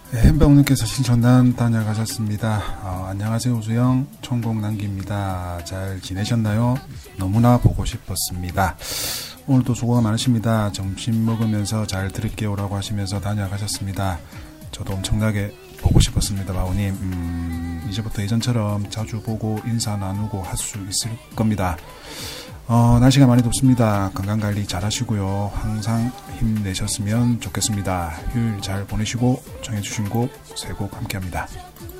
네, 햄버거님께서 신청단 다녀가셨습니다. 안녕하세요, 우수영 천공남기입니다. 잘 지내셨나요? 너무나 보고 싶었습니다. 오늘도 수고가 많으십니다. 점심 먹으면서 잘 들을게요 라고 하시면서 다녀가셨습니다. 저도 엄청나게 보고 싶었습니다, 바오님. 이제부터 예전처럼 자주 보고 인사 나누고 할 수 있을 겁니다. 날씨가 많이 덥습니다. 건강관리 잘 하시고요. 항상 힘내셨으면 좋겠습니다. 휴일 잘 보내시고 청해주신 곡 세 곡 함께합니다.